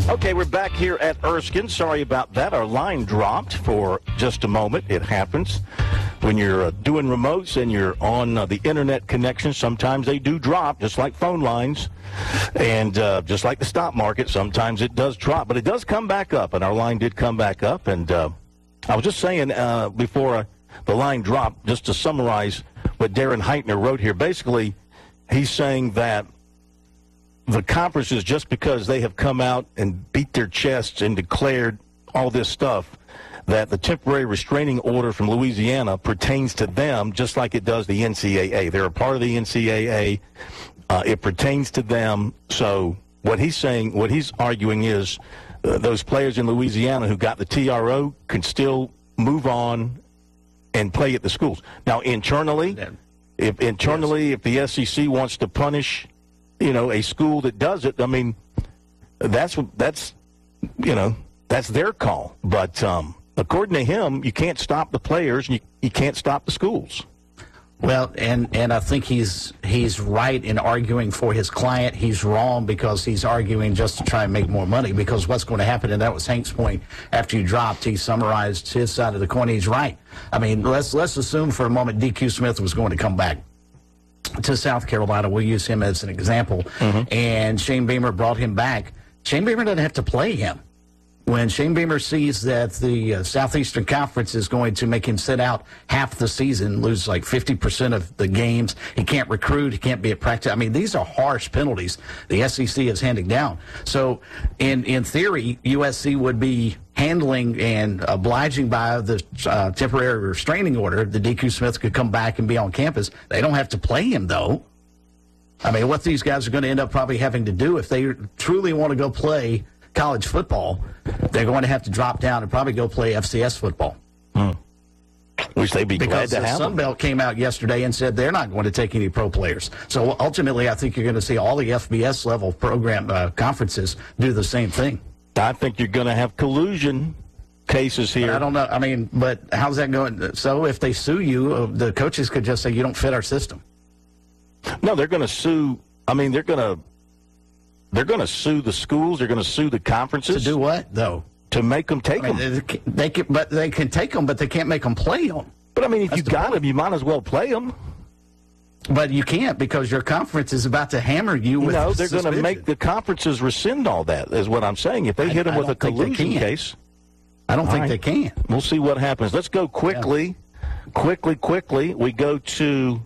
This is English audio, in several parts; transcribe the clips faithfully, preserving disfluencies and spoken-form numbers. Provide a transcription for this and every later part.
Okay, we're back here at Erskine. Sorry about that. Our line dropped for just a moment. It happens. When you're uh, doing remotes and you're on uh, the internet connection, sometimes they do drop, just like phone lines. And uh, just like the stock market, sometimes it does drop. But it does come back up, and our line did come back up. And uh, I was just saying uh, before uh, the line dropped, just to summarize what Darren Heitner wrote here. Basically, he's saying that the conferences, just because they have come out and beat their chests and declared all this stuff, that the temporary restraining order from Louisiana pertains to them just like it does the N C double A. They're a part of the N C double A. Uh, it pertains to them. So what he's saying, what he's arguing is uh, those players in Louisiana who got the T R O can still move on and play at the schools. Now, internally, if internally, if the S E C wants to punish, you know, a school that does it, I mean, that's that's, you know, that's their call. But um, according to him, you can't stop the players, and you, you can't stop the schools. Well, and, and I think he's he's right in arguing for his client. He's wrong because he's arguing just to try and make more money, because what's going to happen, and that was Hank's point after you dropped, he summarized his side of the coin. He's right. I mean, let's let's assume for a moment D Q Smith was going to come back to South Carolina. We'll use him as an example. Mm-hmm. And Shane Beamer brought him back. Shane Beamer doesn't have to play him. When Shane Beamer sees that the uh, Southeastern Conference is going to make him sit out half the season, lose like fifty percent of the games, he can't recruit, he can't be at practice. I mean, these are harsh penalties the S E C is handing down. So, in, in theory, U S C would be handling and obliging by the uh, temporary restraining order. The D Q Smith could come back and be on campus. They don't have to play him, though. I mean, what these guys are going to end up probably having to do if they truly want to go play college football, they're going to have to drop down and probably go play F C S football. Hmm. Which they'd be because glad to the have Sun Belt came out yesterday and said they're not going to take any pro players. So ultimately, I think you're going to see all the F B S level program uh, conferences do the same thing. I think you're going to have collusion cases here. But I don't know. I mean, but how's that going? So if they sue you, uh, the coaches could just say you don't fit our system. No, they're going to sue. I mean, they're going to. They're going to sue the schools. They're going to sue the conferences. To do what, though? To make them take I mean, them. They, they can, but they can take them, but they can't make them play them. But, I mean, if That's you the got point. them, you might as well play them. But you can't, because your conference is about to hammer you with No, they're suspension. going to make the conferences rescind all that, is what I'm saying. If they I- hit them I with a don't think they collusion can. case. I don't All think right. they can. We'll see what happens. Let's go quickly, yeah. quickly, quickly. We go to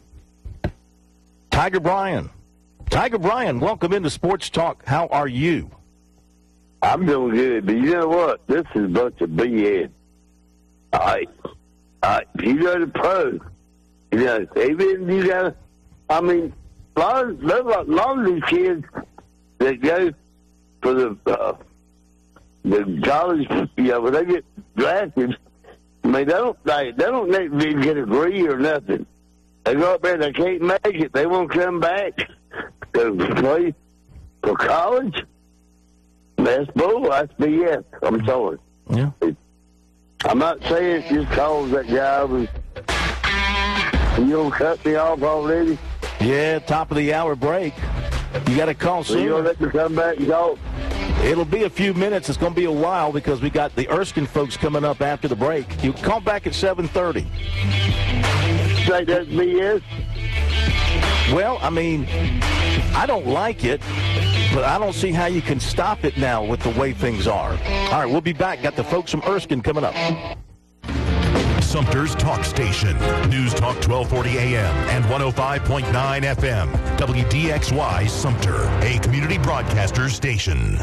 Tiger Bryan. Tiger Bryan, welcome into Sports Talk. How are you? I'm doing good, but you know what? This is a bunch of B S. All right. All right. You go to pro. You know, even you got, I mean, a lot of, there's a lot of these kids that go for the, uh, the college, you know, when they get drafted, I mean, they don't, they, they don't need to get a degree or nothing. They go up there, they can't make it. They won't come back to play for college. That's bull. That's B S. I'm sorry. Yeah. I'm not saying just because that guy was. You don't cut me off already. Yeah, top of the hour break. You got to call So soon. you gonna let me come back and talk? It'll be a few minutes. It's going to be a while because we got the Erskine folks coming up after the break. You call back at seven thirty. You think that's B S? Well, I mean, I don't like it, but I don't see how you can stop it now with the way things are. All right, we'll be back. Got the folks from Erskine coming up. Sumter's Talk Station. News Talk twelve forty A M and one oh five point nine F M. W D X Y Sumter, a community broadcaster station.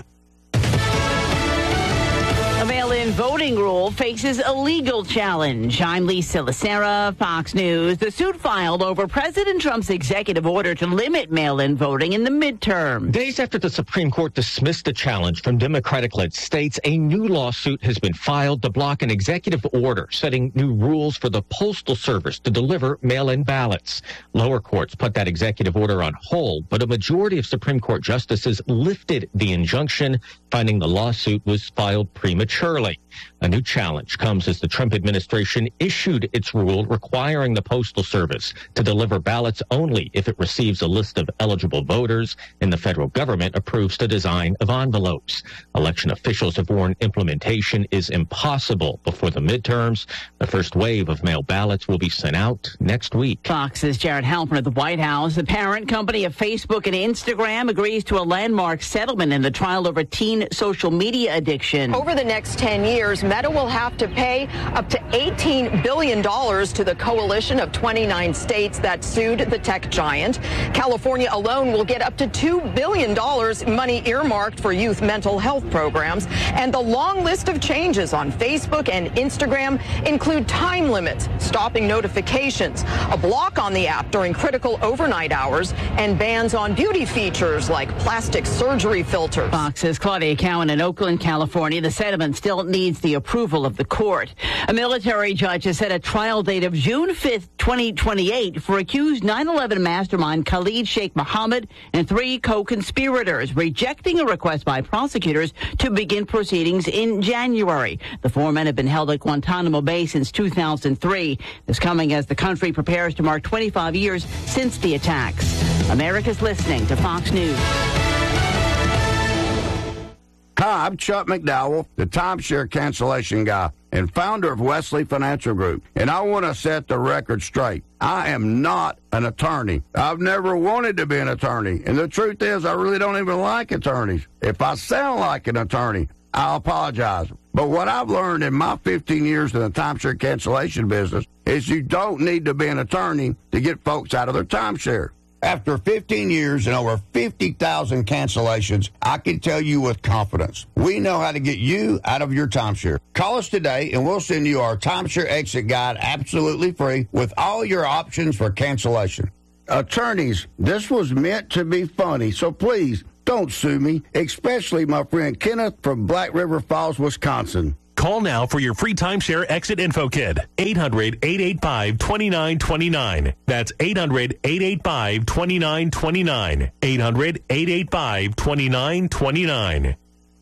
A mail-in voting rule faces a legal challenge. I'm Lisa Lacera, Fox News. The suit filed over President Trump's executive order to limit mail-in voting in the midterm. Days after the Supreme Court dismissed the challenge from Democratic-led states, a new lawsuit has been filed to block an executive order setting new rules for the Postal Service to deliver mail-in ballots. Lower courts put that executive order on hold, but a majority of Supreme Court justices lifted the injunction, finding the lawsuit was filed prematurely. A new challenge comes as the Trump administration issued its rule requiring the Postal Service to deliver ballots only if it receives a list of eligible voters and the federal government approves the design of envelopes. Election officials have warned implementation is impossible before the midterms. The first wave of mail ballots will be sent out next week. Fox's Jared Halpern at the White House. The parent company of Facebook and Instagram agrees to a landmark settlement in the trial over teen social media addiction. Over the next ten years, Meta will have to pay up to eighteen billion dollars to the coalition of twenty-nine states that sued the tech giant. California alone will get up to two billion dollars, money earmarked for youth mental health programs. And the long list of changes on Facebook and Instagram include time limits, stopping notifications, a block on the app during critical overnight hours, and bans on beauty features like plastic surgery filters. Fox's Claudia Cowan in Oakland, California. The settlement still needs the approval of the court. A military judge has set a trial date of June fifth, twenty twenty-eight for accused nine eleven mastermind Khalid Sheikh Mohammed and three co-conspirators, rejecting a request by prosecutors to begin proceedings in January. The four men have been held at Guantanamo Bay since two thousand three. This coming as the country prepares to mark twenty-five years since the attacks. America's listening to Fox News. Hi, I'm Chuck McDowell, the timeshare cancellation guy and founder of Wesley Financial Group, and I want to set the record straight. I am not an attorney. I've never wanted to be an attorney, and the truth is I really don't even like attorneys. If I sound like an attorney, I'll apologize. But what I've learned in my fifteen years in the timeshare cancellation business is you don't need to be an attorney to get folks out of their timeshare. After fifteen years and over fifty thousand cancellations, I can tell you with confidence, we know how to get you out of your timeshare. Call us today and we'll send you our timeshare exit guide absolutely free with all your options for cancellation. Attorneys, this was meant to be funny, so please don't sue me, especially my friend Kenneth from Black River Falls, Wisconsin. Call now for your free timeshare exit info kit. eight hundred, eight eight five, two nine two nine. That's eight hundred, eight eight five, two nine two nine. eight hundred, eight eight five, two nine two nine.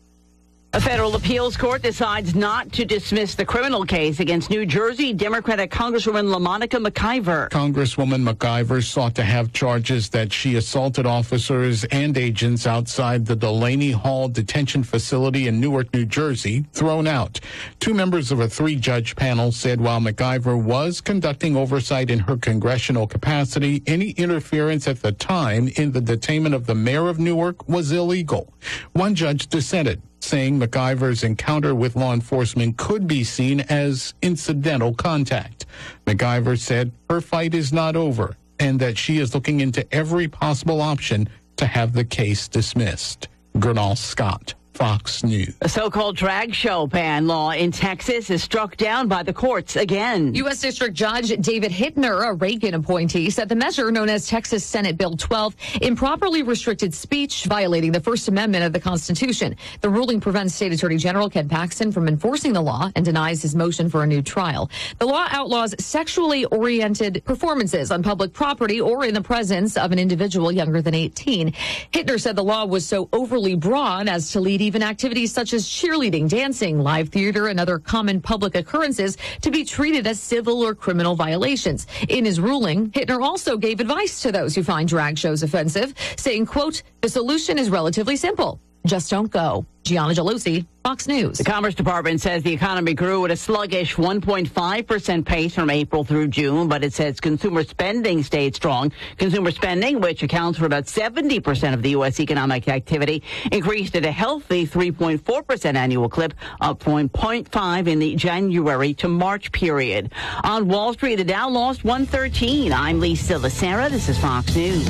A federal appeals court decides not to dismiss the criminal case against New Jersey Democratic Congresswoman LaMonica McIver. Congresswoman McIver sought to have charges that she assaulted officers and agents outside the Delaney Hall detention facility in Newark, New Jersey, thrown out. Two members of a three-judge panel said while McIver was conducting oversight in her congressional capacity, any interference at the time in the detainment of the mayor of Newark was illegal. One judge dissented, saying McIver's encounter with law enforcement could be seen as incidental contact. McIver said her fight is not over and that she is looking into every possible option to have the case dismissed. Gernal Scott, Fox News. A so-called drag show ban law in Texas is struck down by the courts again. U S. District Judge David Hittner, a Reagan appointee, said the measure known as Texas Senate Bill twelve improperly restricted speech, violating the First Amendment of the Constitution. The ruling prevents State Attorney General Ken Paxton from enforcing the law and denies his motion for a new trial. The law outlaws sexually oriented performances on public property or in the presence of an individual younger than eighteen. Hittner said the law was so overly broad as to lead even activities such as cheerleading, dancing, live theater, and other common public occurrences to be treated as civil or criminal violations. In his ruling, Hittner also gave advice to those who find drag shows offensive, saying, quote, the solution is relatively simple. Just don't go. Gianna Gelosi, Fox News. The Commerce Department says the economy grew at a sluggish one point five percent pace from April through June, but it says consumer spending stayed strong. Consumer spending, which accounts for about seventy percent of the U S economic activity, increased at a healthy three point four percent annual clip, up from zero point five in the January to March period. On Wall Street, the Dow lost one thirteen. I'm Lisa Lacera. This is Fox News.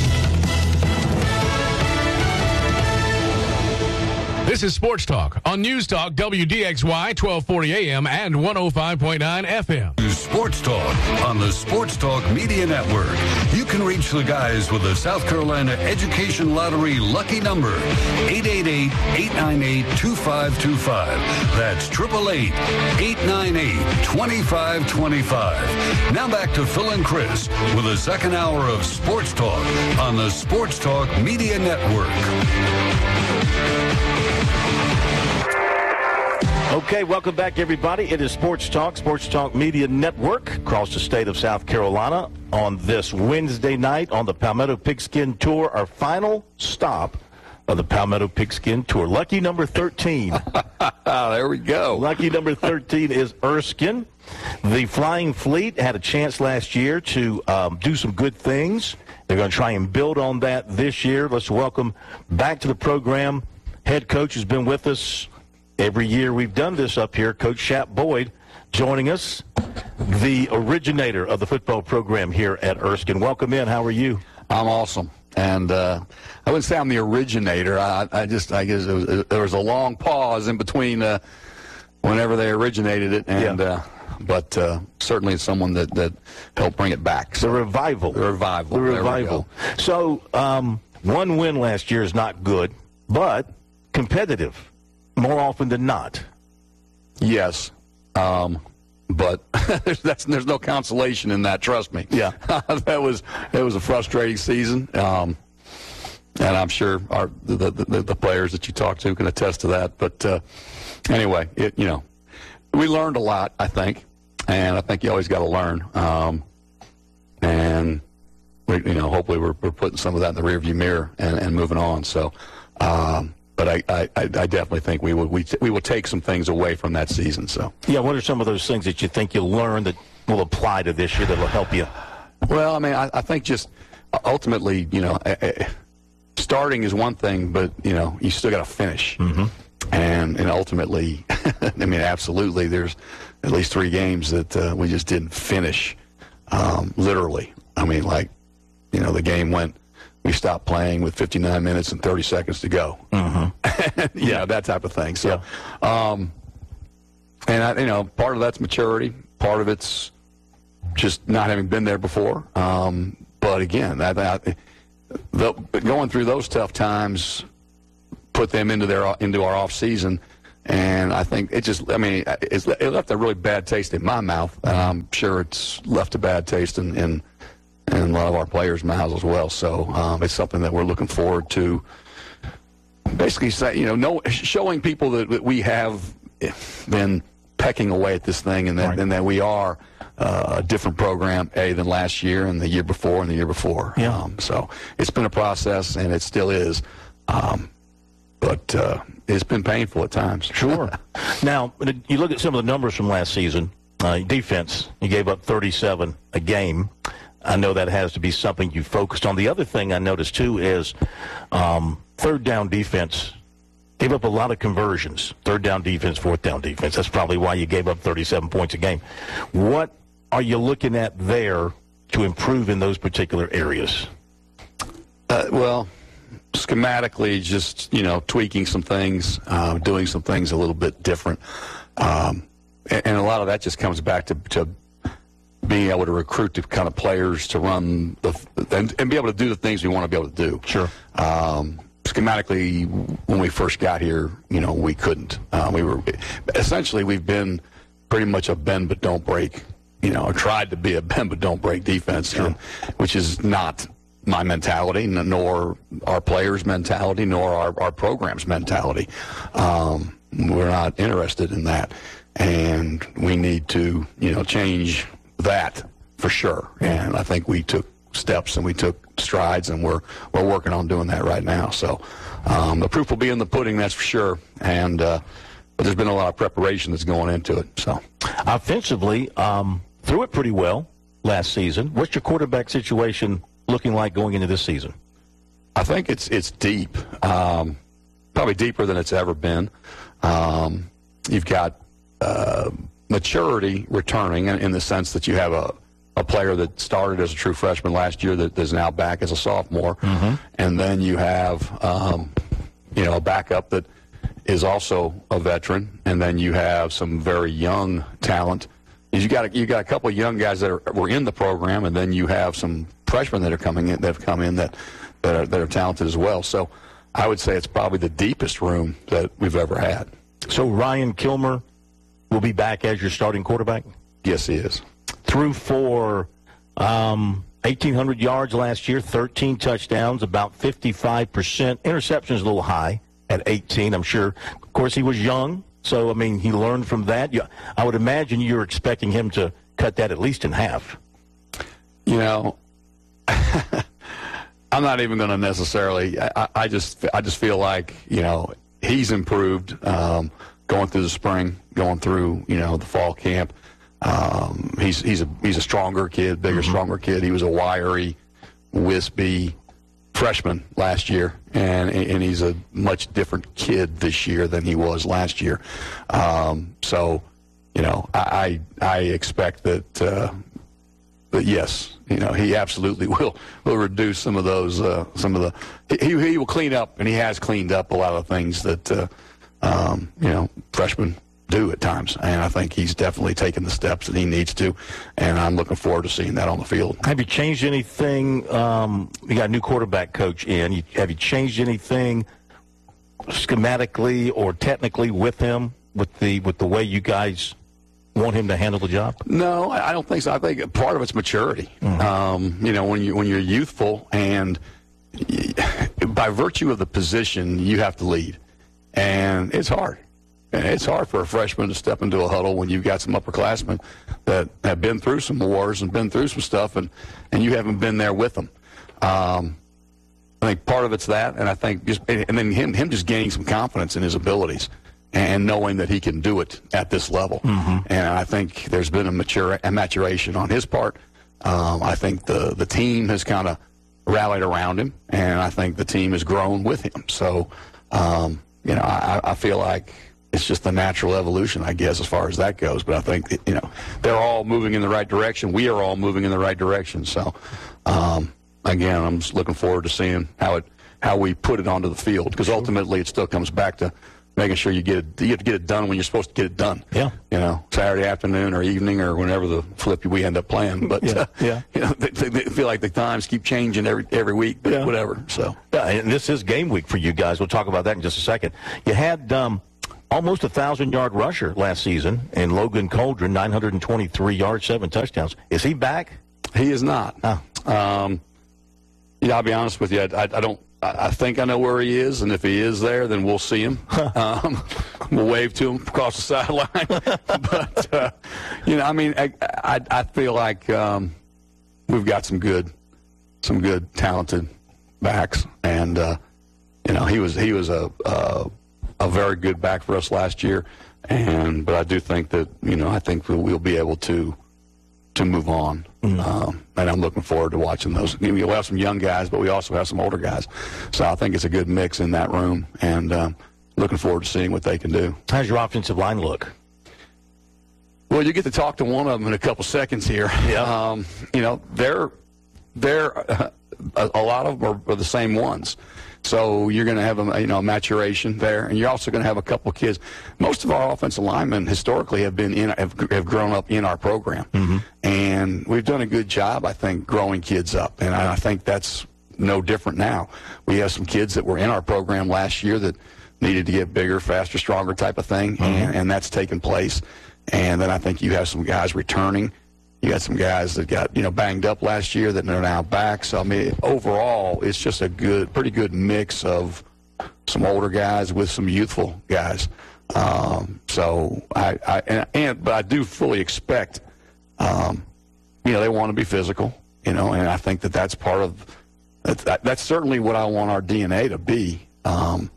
This is Sports Talk on News Talk W D X Y twelve forty A M and one oh five point nine F M. Sports Talk on the Sports Talk Media Network. You can reach the guys with the South Carolina Education Lottery lucky number, eight eight eight, eight nine eight, two five two five. That's eight eight eight, eight nine eight, two five two five. Now back to Phil and Chris with the second hour of Sports Talk on the Sports Talk Media Network. Okay, welcome back, everybody. It is Sports Talk, Sports Talk Media Network across the state of South Carolina on this Wednesday night on the Palmetto Pigskin Tour, our final stop of the Palmetto Pigskin Tour. Lucky number thirteen. There we go. Lucky number thirteen is Erskine. The Flying Fleet had a chance last year to um, do some good things. They're going to try and build on that this year. Let's welcome back to the program head coach who's been with us every year we've done this up here, Coach Shap Boyd, joining us, the originator of the football program here at Erskine. Welcome in. How are you? I'm awesome. And uh, I wouldn't say I'm the originator. I, I just, I guess it was, there was a long pause in between uh, whenever they originated it, and yeah. uh, but uh, certainly it's someone that, that helped bring it back. So, the revival. The revival. The revival. So um, one win last year is not good, but competitive more often than not. Yes. Um, but there's, that's, there's no consolation in that, trust me. Yeah. that was it was a frustrating season. Um, and I'm sure our the, the, the players that you talk to can attest to that. But uh, anyway, it, you know, we learned a lot, I think. And I think you always got to learn. Um, and, we, you know, hopefully we're, we're putting some of that in the rearview mirror and, and moving on. So, um, But I, I, I definitely think we will we, we will take some things away from that season. So yeah, what are some of those things that you think you'll learn that will apply to this year that will help you? Well, I mean, I, I think just ultimately, you know, starting is one thing, but you know, you still got to finish. Mm-hmm. And and ultimately, I mean, absolutely, there's at least three games that uh, we just didn't finish. Um, literally, I mean, like, you know, the game went. We stopped playing with fifty-nine minutes and thirty seconds to go. Mm-hmm. yeah, that type of thing. So, yeah. um, and I, you know, part of that's maturity. Part of it's just not having been there before. Um, but again, I, I, the, going through those tough times put them into their into our off season, and I think it just. I mean, it's, it left a really bad taste in my mouth. And I'm sure it's left a bad taste in. in and a lot of our players' mouths as well. So um, it's something that we're looking forward to. Basically, say, you know, know, showing people that, that we have been pecking away at this thing, and that, right. and that we are uh, a different program, A, than last year, and the year before, and the year before. Yeah. Um, so it's been a process, and it still is. Um, but uh, it's been painful at times. Sure. Now, you look at some of the numbers from last season. Uh, defense, you gave up thirty-seven a game. I know that has to be something you focused on. The other thing I noticed, too, is um, third down defense gave up a lot of conversions. Third down defense, fourth down defense. That's probably why you gave up thirty-seven points a game. What are you looking at there to improve in those particular areas? Uh, well, schematically, just, you know, tweaking some things, uh, doing some things a little bit different. Um, and, and a lot of that just comes back to, to being able to recruit the kind of players to run the and, and be able to do the things we want to be able to do. Sure. Um, schematically, when we first got here, you know, we couldn't. Uh, we were essentially we've been pretty much a bend but don't break. You know, or tried to be a bend but don't break defense, Sure. and, which is not my mentality, nor our players' mentality, nor our, our program's mentality. Um, we're not interested in that, and we need to, you know, change that for sure. And I think we took steps and we took strides, and we're we're working on doing that right now. So um, the proof will be in the pudding, that's for sure. And uh, but there's been a lot of preparation that's going into it. So offensively, um, threw it pretty well last season. What's your quarterback situation looking like going into this season? I think it's it's deep, um, probably deeper than it's ever been. Um, you've got uh, maturity returning in, in the sense that you have a, a player that started as a true freshman last year that is now back as a sophomore, mm-hmm. and then you have um, you know a backup that is also a veteran, and then you have some very young talent. You got a, you got a couple of young guys that are, were in the program, and then you have some freshmen that are coming in that have come in that that are, that are talented as well. So I would say it's probably the deepest room that we've ever had. So Ryan Kilmer will be back as your starting quarterback? Yes, he is. Threw for um, eighteen hundred yards last year, thirteen touchdowns, about fifty-five percent. Interceptions a little high at eighteen, I'm sure. Of course, he was young, So, I mean, he learned from that. You, I would imagine you're expecting him to cut that at least in half. You know, I'm not even going to necessarily. I, I just, I just feel like you know he's improved um, going through the spring, going through you know the fall camp. Um, he's he's a he's a stronger kid, bigger, mm-hmm. stronger kid. He was a wiry, wispy freshman last year, and and he's a much different kid this year than he was last year. Um, so, you know, I I, I expect that. Uh, But yes, you know he absolutely will will reduce some of those uh, some of the he he will clean up, and he has cleaned up a lot of things that uh, um, you know freshmen do at times, and I think he's definitely taken the steps that he needs to, and I'm looking forward to seeing that on the field. Have you changed anything? Um, you got a new quarterback coach in. You, have you changed anything schematically or technically with him with the with the way you guys want him to handle the job? No, I don't think so. I think part of it's maturity. Mm-hmm. Um, you know, when you when you're youthful, and by virtue of the position, you have to lead, and it's hard. And it's hard for a freshman to step into a huddle when you've got some upperclassmen that have been through some wars and been through some stuff, and and you haven't been there with them. Um, I think part of it's that, and I think just and then him him just gaining some confidence in his abilities, and knowing that he can do it at this level. Mm-hmm. And I think there's been a, mature, a maturation on his part. Um, I think the, the team has kind of rallied around him, and I think the team has grown with him. So, um, you know, I, I feel like it's just the natural evolution, I guess, as far as that goes. But I think, you know, they're all moving in the right direction. We are all moving in the right direction. So, um, again, I'm just looking forward to seeing how it how we put it onto the field, because ultimately it still comes back to making sure you get it, you have to get it done when you're supposed to get it done. Yeah. You know, Saturday afternoon or evening or whenever the flip we end up playing. But yeah, uh, yeah. You know, they, they feel like the times keep changing every every week. But yeah. Whatever. So. Yeah, and this is game week for you guys. We'll talk about that in just a second. You had um, almost a thousand yard rusher last season in Logan Coldren, nine hundred twenty-three yards, seven touchdowns. Is he back? He is not. Oh. Um, yeah, I'll be honest with you. I, I, I don't. I think I know where he is, and if he is there, then we'll see him. Um, we'll wave to him across the sideline. But, uh, you know, I mean, I, I, I feel like um, we've got some good, some good, talented backs, and uh, you know, he was he was a, a a very good back for us last year, and but I do think that you know I think we'll, we'll be able to to move on. Mm-hmm. Um, and I'm looking forward to watching those. We'll have some young guys, but we also have some older guys. So I think it's a good mix in that room, and um, looking forward to seeing what they can do. How's your offensive line look? Well, you get to talk to one of them in a couple seconds here. Yeah. Um, you know, they're they're uh, a, a lot of them are, are the same ones. So you're going to have a you know maturation there, and you're also going to have a couple of kids. Most of our offensive linemen historically have been in have, have grown up in our program, mm-hmm. and we've done a good job, I think, growing kids up. And I think that's no different now. We have some kids that were in our program last year that needed to get bigger, faster, stronger type of thing, mm-hmm. and, and that's taken place. And then I think you have some guys returning. You got some guys that got, you know, banged up last year that are now back. So, I mean, overall, it's just a good, pretty good mix of some older guys with some youthful guys. Um, so, I, I and, and, but I do fully expect, um, you know, they want to be physical, you know, and I think that that's part of, that's, that's certainly what I want our D N A to be. Um,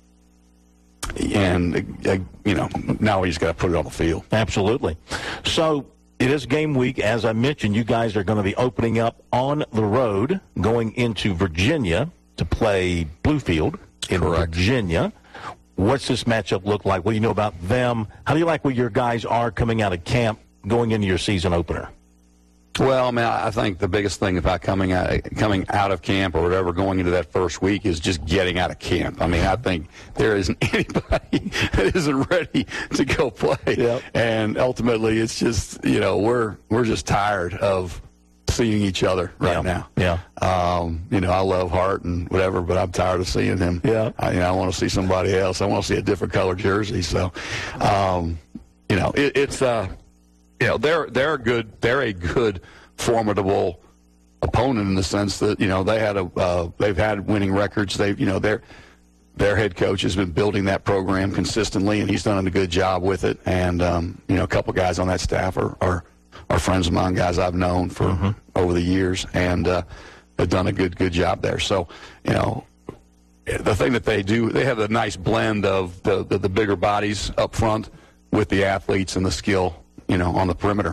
and, uh, you know, now we just got to put it on the field. Absolutely. So, it is game week. As I mentioned, you guys are going to be opening up on the road, going into Virginia to play Bluefield in Correct. Virginia. What's this matchup look like? What do you know about them? How do you like where your guys are coming out of camp, going into your season opener? Well, I mean, I think the biggest thing about coming out, coming out of camp or whatever, going into that first week is just getting out of camp. I mean, I think there isn't anybody that isn't ready to go play. Yep. And ultimately, it's just, you know, we're we're just tired of seeing each other right yeah. now. Yeah. Um, you know, I love Hart and whatever, but I'm tired of seeing him. Yeah. I, you know, I want to see somebody else. I want to see a different color jersey. So, um, you know, it, it's uh. You know, they're they're good. They're a good, formidable opponent in the sense that you know they had a uh, they've had winning records. They've you know they're their head coach has been building that program consistently, and he's done a good job with it. And, um, you know, a couple guys on that staff are, are, are friends of mine, guys I've known for mm-hmm. over the years, and uh, have done a good, good job there. So, you know, the thing that they do, they have a nice blend of the, the, the bigger bodies up front with the athletes and the skill, you know, on the perimeter.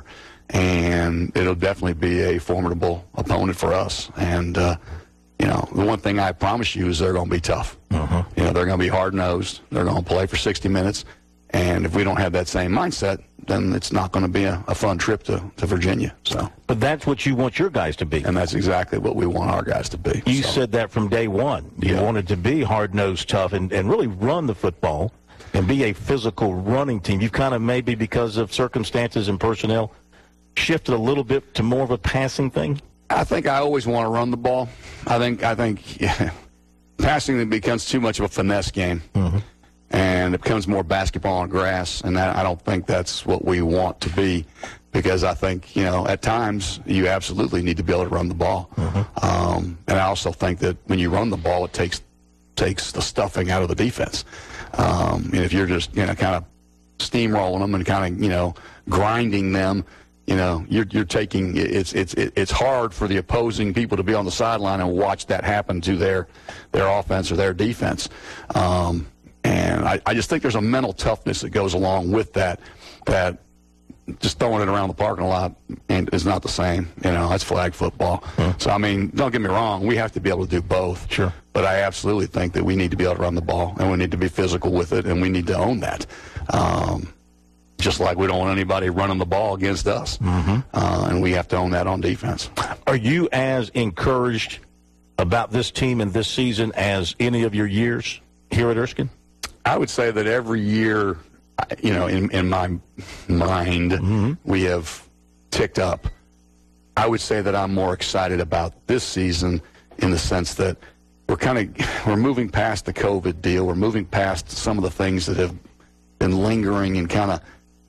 And it'll definitely be a formidable opponent for us. And, uh, you know, the one thing I promise you is they're going to be tough. Uh-huh. You know, they're going to be hard-nosed. They're going to play for sixty minutes. And if we don't have that same mindset, then it's not going to be a, a fun trip to, to Virginia. So, But that's what you want your guys to be. And that's exactly what we want our guys to be. You so. said that from day one. You yeah. wanted to be hard-nosed, tough, and, and really run the football and be a physical running team. You've kind of maybe because of circumstances and personnel shifted a little bit to more of a passing thing? I think I always want to run the ball. I think I think yeah, passing becomes too much of a finesse game, mm-hmm. and it becomes more basketball on grass. And that, I don't think that's what we want to be, because I think, you know, at times you absolutely need to be able to run the ball. Mm-hmm. Um, and I also think that when you run the ball, it takes takes the stuffing out of the defense. Um, and if you're just, you know, kind of steamrolling them and kind of, you know, grinding them, you know, you're you're taking it's it's it's hard for the opposing people to be on the sideline and watch that happen to their their offense or their defense. Um, and I, I just think there's a mental toughness that goes along with that. That just throwing it around the parking lot is not the same. You know, that's flag football. Huh. So I mean, don't get me wrong, we have to be able to do both. Sure. But I absolutely think that we need to be able to run the ball, and we need to be physical with it, and we need to own that. Um, Just like we don't want anybody running the ball against us. Mm-hmm. Uh, and we have to own that on defense. Are you as encouraged about this team and this season as any of your years here at Erskine? I would say that every year, you know, in, in my mind, mm-hmm. we have ticked up. I would say that I'm more excited about this season in the sense that we're kind of we're moving past the COVID deal. We're moving past some of the things that have been lingering and kind of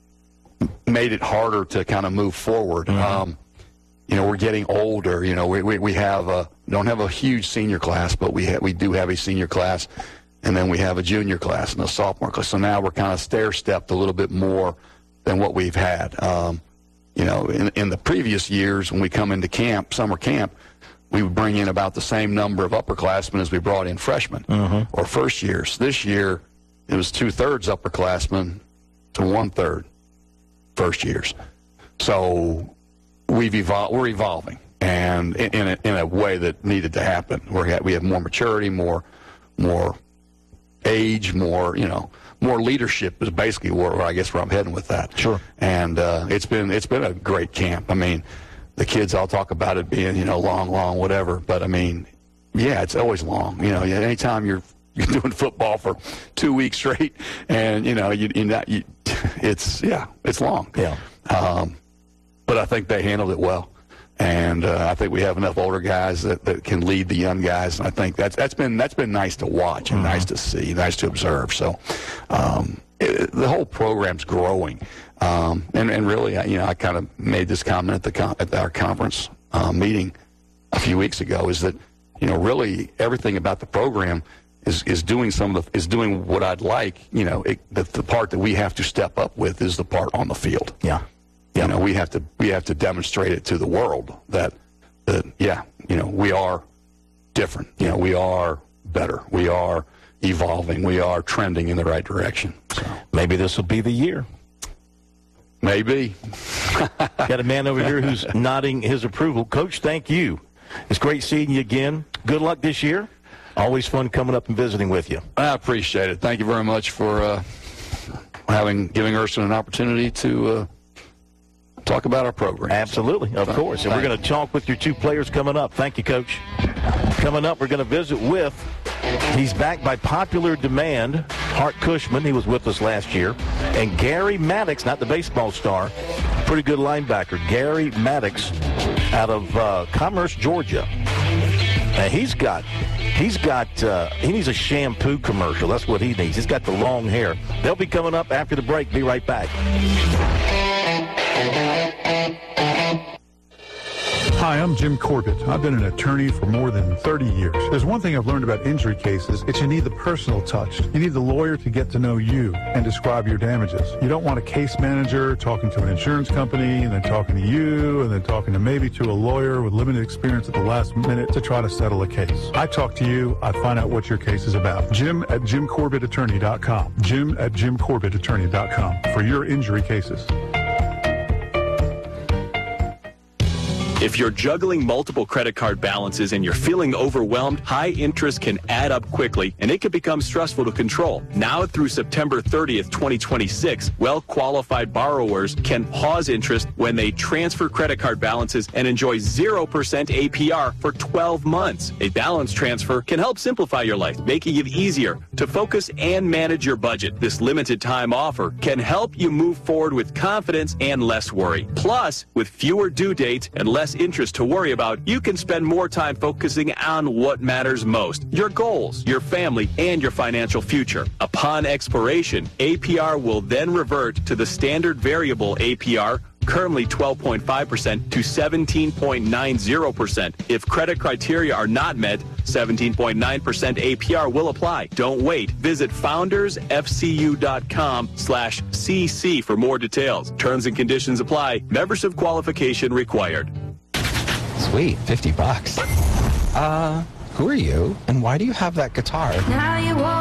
made it harder to kind of move forward. Mm-hmm. Um, you know, we're getting older. You know, we we, we have a don't have a huge senior class, but we ha- we do have a senior class, and then we have a junior class and a sophomore class. So now we're kind of stair-stepped a little bit more than what we've had. Um, you know, in in the previous years when we come into camp, summer camp, we would bring in about the same number of upperclassmen as we brought in freshmen mm-hmm. or first years. This year, it was two-thirds upperclassmen to one-third first years. So we've evol- we're evolving, and in, in, a, in a way that needed to happen. We're, we have more maturity, more more age, more, you know, more leadership is basically where, where I guess where I'm heading with that. Sure. And uh, it's been it's been a great camp. I mean, the kids all talk about it being, you know, long, long, whatever. But I mean, yeah, it's always long. You know, anytime you're you're doing football for two weeks straight, and you know, you, you, not, you it's yeah, it's long. Yeah. Um, but I think they handled it well, and uh, I think we have enough older guys that, that can lead the young guys. And I think that's that's been that's been nice to watch and mm-hmm. nice to see, nice to observe. So um, it, the whole program's growing, um, and and really, you know, I kind of made this comment at the con- at our conference uh, meeting a few weeks ago, is that, you know, really everything about the program is is doing some of the is doing what I'd like. You know, it, the, the part that we have to step up with is the part on the field. Yeah. You know, we have to we have to demonstrate it to the world that that yeah, you know, we are different. You know, we are better. We are evolving. We are trending in the right direction. So maybe this will be the year. Maybe. Got a man over here who's nodding his approval. Coach, thank you. It's great seeing you again. Good luck this year. Always fun coming up and visiting with you. I appreciate it. Thank you very much for uh, having giving Erskine an opportunity to uh, talk about our program. Absolutely, of course. And we're going to talk with your two players coming up. Thank you, Coach. Coming up, we're going to visit with, he's back by popular demand, Hart Cushman. He was with us last year. And Gary Maddox, not the baseball star, pretty good linebacker. Gary Maddox out of uh, Commerce, Georgia. And he's got, he's got, uh, he needs a shampoo commercial. That's what he needs. He's got the long hair. They'll be coming up after the break. Be right back. Hi, I'm Jim Corbett. I've been an attorney for more than thirty years. There's one thing I've learned about injury cases. It's you need the personal touch. You need the lawyer to get to know you and describe your damages. You don't want a case manager talking to an insurance company and then talking to you and then talking to maybe to a lawyer with limited experience at the last minute to try to settle a case. I talk to you. I find out what your case is about. Jim at jim corbett attorney dot com. Jim at jim corbett attorney dot com for your injury cases. If you're juggling multiple credit card balances and you're feeling overwhelmed, high interest can add up quickly and it can become stressful to control. Now through September thirtieth, twenty twenty-six, well-qualified borrowers can pause interest when they transfer credit card balances and enjoy zero percent A P R for twelve months. A balance transfer can help simplify your life, making it easier to focus and manage your budget. This limited time offer can help you move forward with confidence and less worry. Plus, with fewer due dates and less interest to worry about, you can spend more time focusing on what matters most: your goals, your family, and your financial future. Upon expiration, A P R will then revert to the standard variable A P R, currently twelve point five percent, to seventeen point nine zero percent. If credit criteria are not met, seventeen point nine percent A P R will apply. Don't wait. Visit foundersfcu.com slash CC for more details. Terms and conditions apply. Membership qualification required. Sweet, fifty bucks. Uh, who are you, and why do you have that guitar? Now you walk